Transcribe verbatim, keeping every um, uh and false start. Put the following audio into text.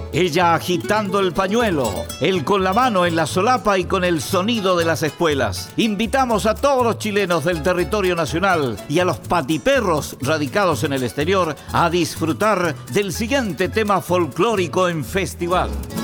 ella agitando el pañuelo, él con la mano en la solapa y con el sonido de las espuelas. Invitamos a todos los chilenos del territorio nacional y a los patiperros radicados en el exterior a disfrutar del siguiente tema folclórico en festival.